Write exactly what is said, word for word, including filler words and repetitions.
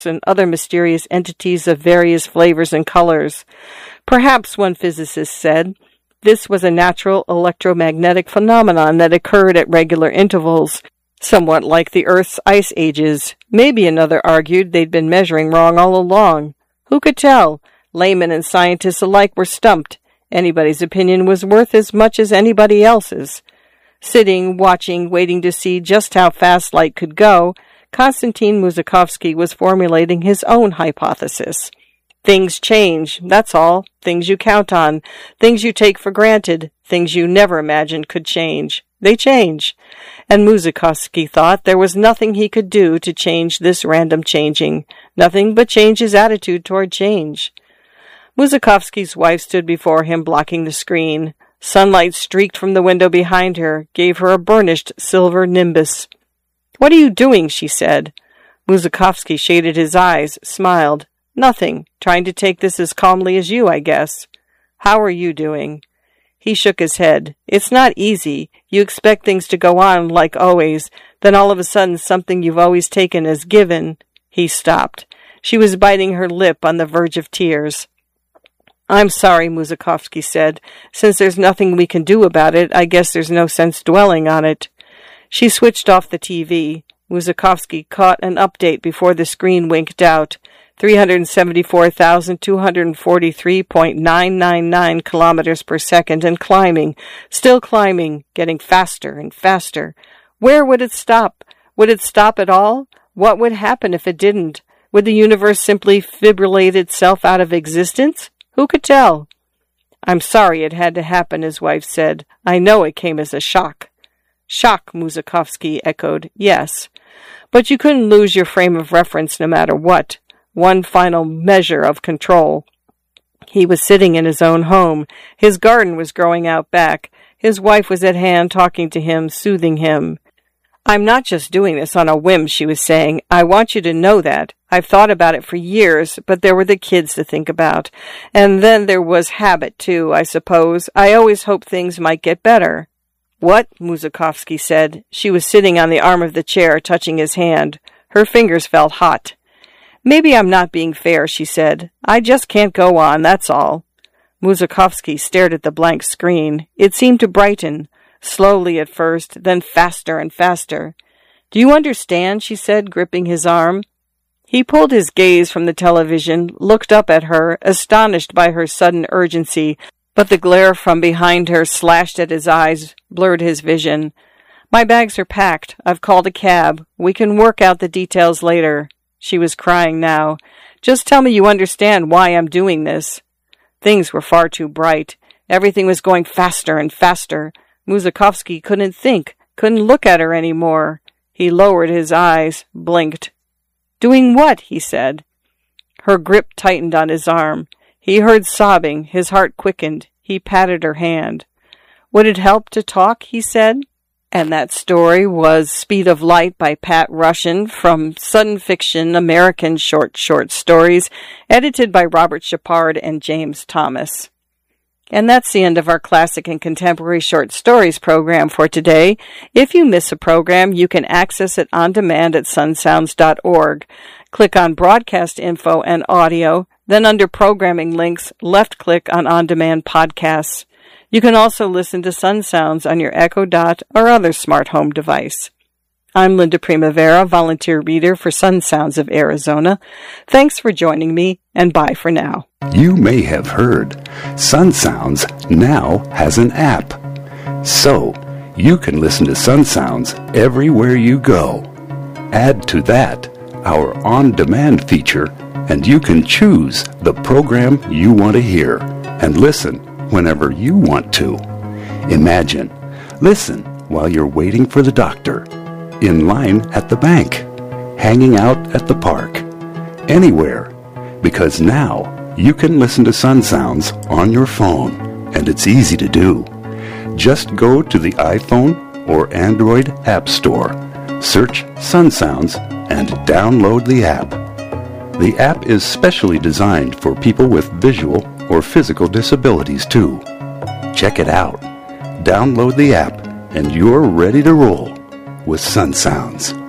and other mysterious entities of various flavors and colors. Perhaps, one physicist said, this was a natural electromagnetic phenomenon that occurred at regular intervals, somewhat like the Earth's ice ages. Maybe, another argued, they'd been measuring wrong all along. Who could tell? Laymen and scientists alike were stumped. Anybody's opinion was worth as much as anybody else's. Sitting, watching, waiting to see just how fast light could go, Konstantin Musakovsky was formulating his own hypothesis. Things change, that's all. Things you count on. Things you take for granted. Things you never imagined could change. They change. And Musakovsky thought there was nothing he could do to change this random changing. Nothing but change his attitude toward change. Musakovsky's wife stood before him, blocking the screen. Sunlight streaked from the window behind her, gave her a burnished silver nimbus. "What are you doing?" she said. Musakovsky shaded his eyes, smiled. "Nothing. Trying to take this as calmly as you, I guess." "How are you doing?" He shook his head. "It's not easy. You expect things to go on like always, then all of a sudden something you've always taken as given." He stopped. She was biting her lip on the verge of tears. "I'm sorry," Musakovsky said. "Since there's nothing we can do about it, I guess there's no sense dwelling on it." She switched off the T V. Musakovsky caught an update before the screen winked out. three hundred seventy-four thousand two hundred forty-three point nine nine nine kilometers per second and climbing, still climbing, getting faster and faster. Where would it stop? Would it stop at all? What would happen if it didn't? Would the universe simply fibrillate itself out of existence? Who could tell? "I'm sorry it had to happen," his wife said. "I know it came as a shock." "Shock," Musakovsky echoed. "Yes. But you couldn't lose your frame of reference no matter what. One final measure of control." He was sitting in his own home. His garden was growing out back. His wife was at hand, talking to him, soothing him. "I'm not just doing this on a whim," she was saying. "I want you to know that. I've thought about it for years, but there were the kids to think about. And then there was habit, too, I suppose. I always hoped things might get better." "What?" Musakovsky said. She was sitting on the arm of the chair, touching his hand. Her fingers felt hot. "Maybe I'm not being fair," she said. "I just can't go on, that's all." Musakovsky stared at the blank screen. It seemed to brighten. Slowly at first, then faster and faster. "Do you understand?" she said, gripping his arm. He pulled his gaze from the television, looked up at her, astonished by her sudden urgency, but the glare from behind her slashed at his eyes, blurred his vision. "My bags are packed. I've called a cab. We can work out the details later." She was crying now. "Just tell me you understand why I'm doing this." Things were far too bright. Everything was going faster and faster. Musakovsky couldn't think, couldn't look at her any more. He lowered his eyes, blinked. "Doing what?" he said. Her grip tightened on his arm. He heard sobbing. His heart quickened. He patted her hand. "Would it help to talk?" he said. And that story was Speed of Light by Pat Russian from Sudden Fiction American Short Short Stories, edited by Robert Shepard and James Thomas. And that's the end of our Classic and Contemporary Short Stories program for today. If you miss a program, you can access it on demand at sun sounds dot org. Click on Broadcast Info and Audio, then under Programming Links, left-click on On-Demand Podcasts. You can also listen to Sun Sounds on your Echo Dot or other smart home device. I'm Linda Primavera, volunteer reader for Sun Sounds of Arizona. Thanks for joining me, and bye for now. You may have heard Sun Sounds now has an app. So, you can listen to Sun Sounds everywhere you go. Add to that our on-demand feature, and you can choose the program you want to hear and listen whenever you want to. Imagine, listen while you're waiting for the doctor, in line at the bank, hanging out at the park, anywhere, because now you can listen to Sun Sounds on your phone, and it's easy to do. Just go to the iPhone or Android App Store, search Sun Sounds, and download the app. The app is specially designed for people with visual or physical disabilities too. Check it out. Download the app, and you're ready to roll with Sun Sounds.